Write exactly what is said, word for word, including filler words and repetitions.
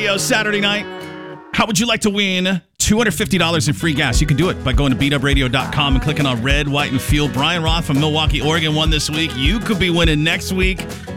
Radio Saturday night. How would you like to win two hundred fifty dollars in free gas? You can do it by going to beat up radio dot com and clicking on red, white, and fuel. Brian Roth from Milwaukee, Oregon won this week. You could be winning next week.